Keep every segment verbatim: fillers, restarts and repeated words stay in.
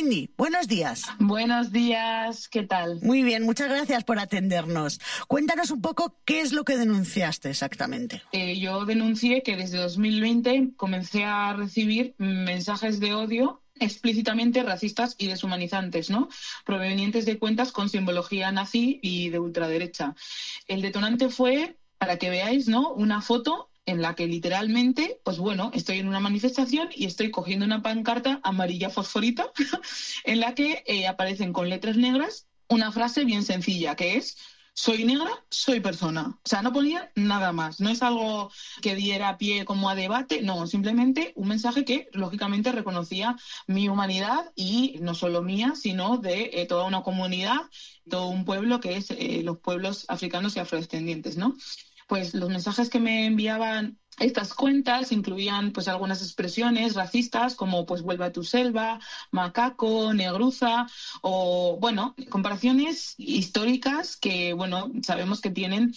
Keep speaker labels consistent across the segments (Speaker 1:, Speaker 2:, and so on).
Speaker 1: Windy, buenos días.
Speaker 2: Buenos días, ¿qué tal?
Speaker 1: Muy bien, muchas gracias por atendernos. Cuéntanos un poco qué es lo que denunciaste exactamente.
Speaker 2: Eh, yo denuncié que desde dos mil veinte comencé a recibir mensajes de odio explícitamente racistas y deshumanizantes, ¿no? Provenientes de cuentas con simbología nazi y de ultraderecha. El detonante fue, para que veáis, ¿no?, una foto en la que literalmente, pues bueno, estoy en una manifestación y estoy cogiendo una pancarta amarilla fosforita en la que eh, aparecen con letras negras una frase bien sencilla, que es: soy negra, soy persona. O sea, no ponía nada más. No es algo que diera pie como a debate, no, simplemente un mensaje que, lógicamente, reconocía mi humanidad y no solo mía, sino de eh, toda una comunidad, todo un pueblo que es eh, los pueblos africanos y afrodescendientes, ¿no? Pues los mensajes que me enviaban estas cuentas incluían pues algunas expresiones racistas como pues vuelve a tu selva, macaco, negruza o, bueno, comparaciones históricas que, bueno, sabemos que tienen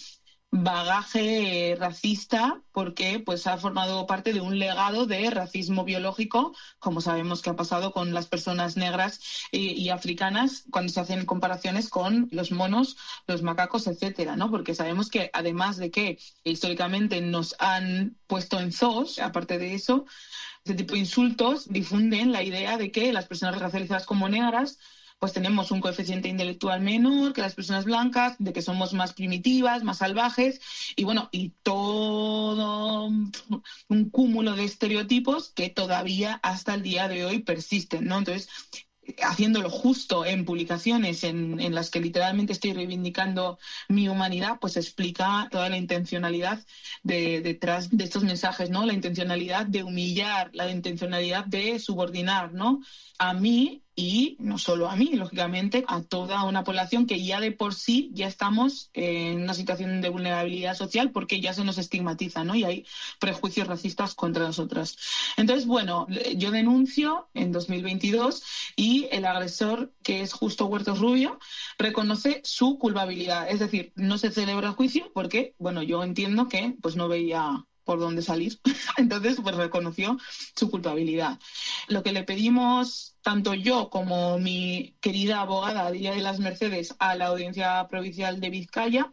Speaker 2: bagaje racista porque pues ha formado parte de un legado de racismo biológico, como sabemos que ha pasado con las personas negras y, y africanas cuando se hacen comparaciones con los monos, los macacos, etcétera, ¿no? Porque sabemos que además de que históricamente nos han puesto en zoos, aparte de eso, este tipo de insultos difunden la idea de que las personas racializadas como negras pues tenemos un coeficiente intelectual menor que las personas blancas, de que somos más primitivas, más salvajes, y bueno, y todo un cúmulo de estereotipos que todavía hasta el día de hoy persisten, ¿no? Entonces, haciéndolo justo en publicaciones en, en las que literalmente estoy reivindicando mi humanidad, pues explica toda la intencionalidad de, detrás de estos mensajes, ¿no? La intencionalidad de humillar, la intencionalidad de subordinar, ¿no?, a mí y no solo a mí, lógicamente, a toda una población que ya de por sí ya estamos en una situación de vulnerabilidad social porque ya se nos estigmatiza, ¿no? Y hay prejuicios racistas contra nosotras. Entonces, bueno, yo denuncio en dos mil veintidós y el agresor, que es Justo Huertos Rubio, reconoce su culpabilidad. Es decir, no se celebra el juicio porque, bueno, yo entiendo que pues no veía por dónde salir. Entonces, pues reconoció su culpabilidad. Lo que le pedimos, tanto yo como mi querida abogada Dilia de las Mercedes, a la Audiencia Provincial de Vizcaya,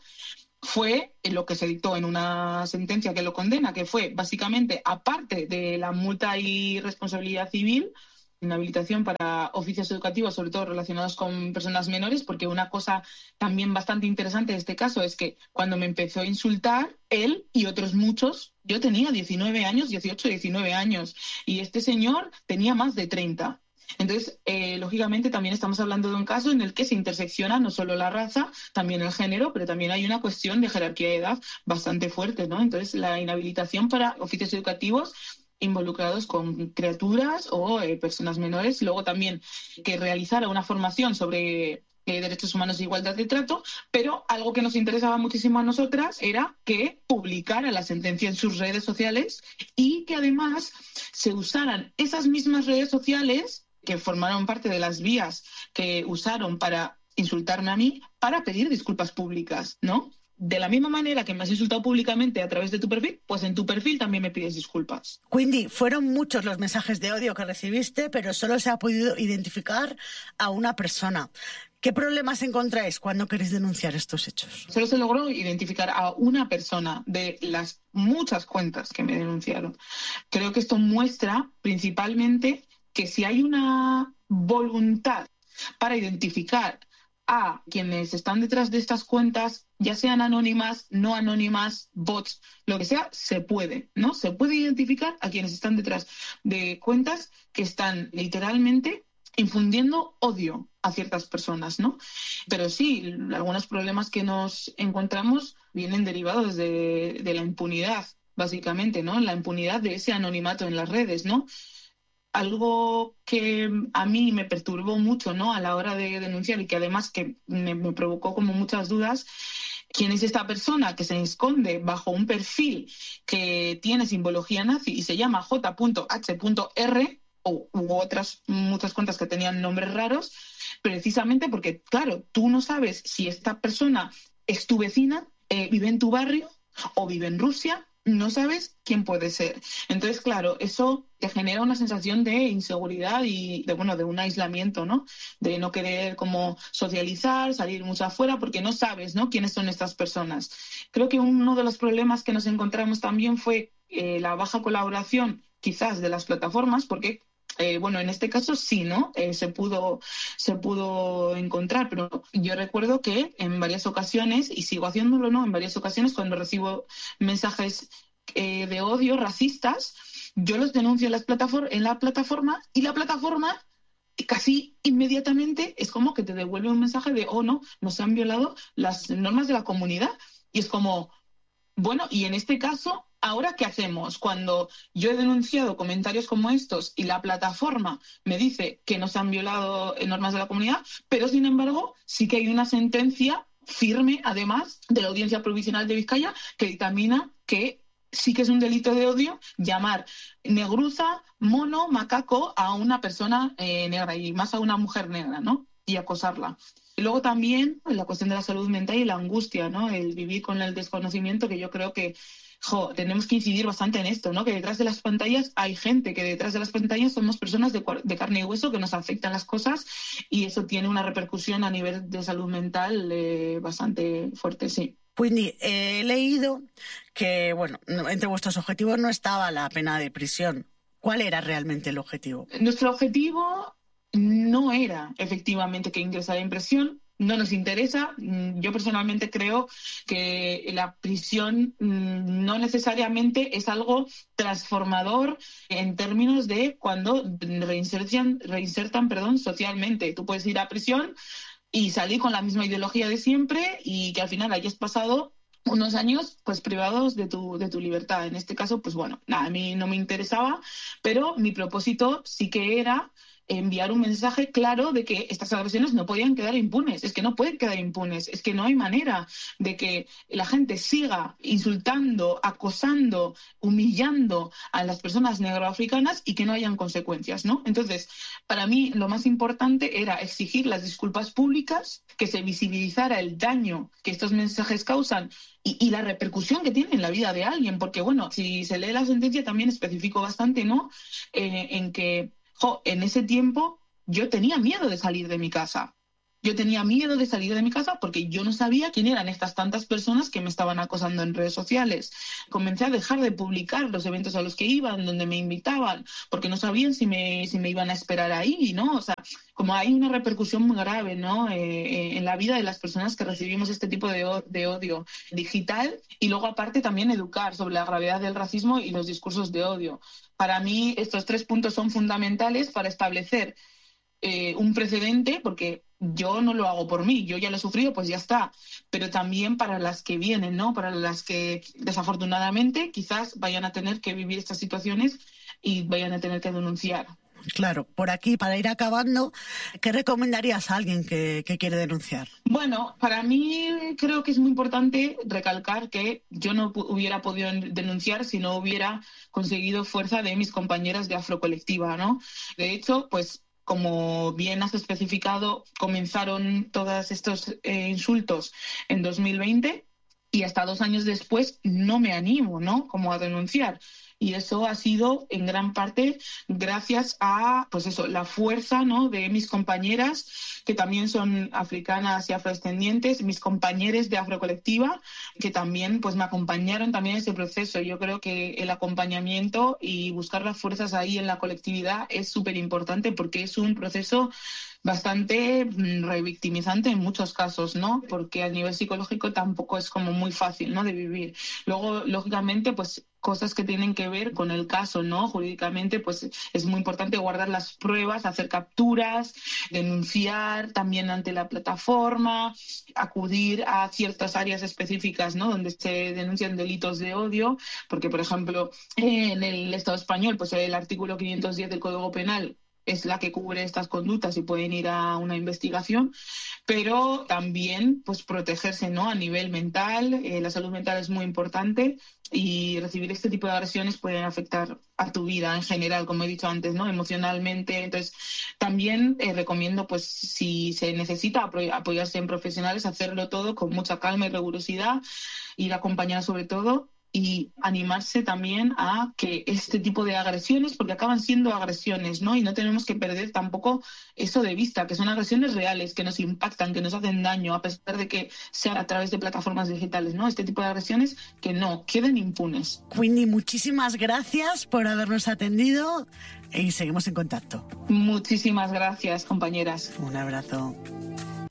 Speaker 2: fue lo que se dictó en una sentencia que lo condena, que fue básicamente, aparte de la multa y responsabilidad civil, inhabilitación para oficios educativos, sobre todo relacionados con personas menores, porque una cosa también bastante interesante de este caso es que cuando me empezó a insultar, él y otros muchos, yo tenía diecinueve años, dieciocho, diecinueve años, y este señor tenía más de treinta. Entonces, eh, lógicamente, también estamos hablando de un caso en el que se intersecciona no solo la raza, también el género, pero también hay una cuestión de jerarquía de edad bastante fuerte, ¿no? Entonces, la inhabilitación para oficios educativos involucrados con criaturas o eh, personas menores, y luego también que realizara una formación sobre eh, derechos humanos e igualdad de trato, pero algo que nos interesaba muchísimo a nosotras era que publicara la sentencia en sus redes sociales y que además se usaran esas mismas redes sociales que formaron parte de las vías que usaron para insultarme a mí, para pedir disculpas públicas, ¿no? De la misma manera que me has insultado públicamente a través de tu perfil, pues en tu perfil también me pides disculpas.
Speaker 1: Windy, fueron muchos los mensajes de odio que recibiste, pero solo se ha podido identificar a una persona. ¿Qué problemas encontráis cuando queréis denunciar estos hechos?
Speaker 2: Solo se logró identificar a una persona de las muchas cuentas que me denunciaron. Creo que esto muestra principalmente que si hay una voluntad para identificar a quienes están detrás de estas cuentas, ya sean anónimas, no anónimas, bots, lo que sea, se puede, ¿no? Se puede identificar a quienes están detrás de cuentas que están literalmente infundiendo odio a ciertas personas, ¿no? Pero sí, algunos problemas que nos encontramos vienen derivados de, de la impunidad, básicamente, ¿no? La impunidad de ese anonimato en las redes, ¿no? Algo que a mí me perturbó mucho, ¿no?, a la hora de denunciar y que además que me, me provocó como muchas dudas. ¿Quién es esta persona que se esconde bajo un perfil que tiene simbología nazi y se llama J H R o u otras muchas cuentas que tenían nombres raros? Precisamente porque, claro, tú no sabes si esta persona es tu vecina, eh, vive en tu barrio o vive en Rusia, no sabes quién puede ser. Entonces, claro, eso te genera una sensación de inseguridad y de, bueno, de un aislamiento, ¿no? De no querer como socializar, salir mucho afuera, porque no sabes, ¿no?, quiénes son estas personas. Creo que uno de los problemas que nos encontramos también fue eh, la baja colaboración, quizás, de las plataformas, porque Eh, bueno, en este caso sí, ¿no? Eh, se pudo, se pudo encontrar, pero yo recuerdo que en varias ocasiones, y sigo haciéndolo, ¿no? En varias ocasiones, cuando recibo mensajes eh, de odio racistas, yo los denuncio en, las plataform- en la plataforma y la plataforma casi inmediatamente es como que te devuelve un mensaje de, oh, no, nos han violado las normas de la comunidad. Y es como, bueno, y en este caso, ¿ahora qué hacemos? Cuando yo he denunciado comentarios como estos y la plataforma me dice que nos han violado normas de la comunidad, pero sin embargo sí que hay una sentencia firme, además, de la Audiencia Provisional de Vizcaya, que dictamina que sí que es un delito de odio llamar negruza, mono, macaco a una persona eh, negra, y más a una mujer negra, ¿no? Y acosarla. Y luego también la cuestión de la salud mental y la angustia, ¿no? El vivir con el desconocimiento, que yo creo que jo, tenemos que incidir bastante en esto, ¿no? Que detrás de las pantallas hay gente, que detrás de las pantallas somos personas de, de carne y hueso, que nos afectan las cosas, y eso tiene una repercusión a nivel de salud mental eh, bastante fuerte, sí.
Speaker 1: Quindi he leído que, bueno, entre vuestros objetivos no estaba la pena de prisión. ¿Cuál era realmente el objetivo?
Speaker 2: Nuestro objetivo no era efectivamente que ingresara en prisión. No nos interesa. Yo personalmente creo que la prisión no necesariamente es algo transformador en términos de cuando reinsertan, reinsertan perdón, socialmente. Tú puedes ir a prisión y salir con la misma ideología de siempre y que al final hayas pasado unos años pues privados de tu, de tu libertad. En este caso, pues bueno, nada, a mí no me interesaba, pero mi propósito sí que era enviar un mensaje claro de que estas agresiones no podían quedar impunes. Es que no pueden quedar impunes. Es que no hay manera de que la gente siga insultando, acosando, humillando a las personas negroafricanas y que no hayan consecuencias, ¿no? Entonces, para mí lo más importante era exigir las disculpas públicas, que se visibilizara el daño que estos mensajes causan y, y la repercusión que tiene en la vida de alguien. Porque, bueno, si se lee la sentencia también especifico bastante, ¿no? Eh, en que Jo, en ese tiempo yo tenía miedo de salir de mi casa. Yo tenía miedo de salir de mi casa porque yo no sabía quién eran estas tantas personas que me estaban acosando en redes sociales. Comencé a dejar de publicar los eventos a los que iban, donde me invitaban, porque no sabían si me, si me iban a esperar ahí, ¿no? O sea, como hay una repercusión muy grave, ¿no? Eh, en la vida de las personas que recibimos este tipo de, de odio digital, y luego aparte también educar sobre la gravedad del racismo y los discursos de odio. Para mí estos tres puntos son fundamentales para establecer eh, un precedente, porque yo no lo hago por mí, yo ya lo he sufrido, pues ya está, pero también para las que vienen, ¿no? Para las que desafortunadamente quizás vayan a tener que vivir estas situaciones y vayan a tener que denunciar.
Speaker 1: Claro, por aquí, para ir acabando, ¿qué recomendarías a alguien que, que quiere denunciar?
Speaker 2: Bueno, para mí creo que es muy importante recalcar que yo no hubiera podido denunciar si no hubiera conseguido fuerza de mis compañeras de Afrocolectiva, ¿no? De hecho, pues como bien has especificado, comenzaron todos estos eh, insultos en dos mil veinte y hasta dos años después no me animo, ¿no? Como a denunciar. Y eso ha sido en gran parte gracias a, pues eso, la fuerza, ¿no?, de mis compañeras, que también son africanas y afrodescendientes, mis compañeros de Afrocolectiva, que también pues me acompañaron también en ese proceso. Yo creo que el acompañamiento y buscar las fuerzas ahí en la colectividad es súper importante, porque es un proceso bastante revictimizante en muchos casos, ¿no? Porque a nivel psicológico tampoco es como muy fácil, ¿no?, de vivir. Luego, lógicamente, pues cosas que tienen que ver con el caso, ¿no? Jurídicamente, pues es muy importante guardar las pruebas, hacer capturas, denunciar también ante la plataforma, acudir a ciertas áreas específicas, ¿no?, donde se denuncian delitos de odio, porque, por ejemplo, en el Estado español, pues el artículo quinientos diez del Código Penal es la que cubre estas conductas y pueden ir a una investigación, pero también pues protegerse, ¿no?, a nivel mental. Eh, la salud mental es muy importante y recibir este tipo de agresiones pueden afectar a tu vida en general, como he dicho antes, ¿no?, emocionalmente. Entonces, también eh, recomiendo, pues, si se necesita apoy- apoyarse en profesionales, hacerlo todo con mucha calma y rigurosidad, ir acompañada sobre todo, y animarse también a que este tipo de agresiones, porque acaban siendo agresiones, ¿no? Y no tenemos que perder tampoco eso de vista, que son agresiones reales, que nos impactan, que nos hacen daño, a pesar de que sea a través de plataformas digitales, ¿no? Este tipo de agresiones que no queden impunes.
Speaker 1: Windy, muchísimas gracias por habernos atendido y seguimos en contacto.
Speaker 2: Muchísimas gracias, compañeras.
Speaker 1: Un abrazo.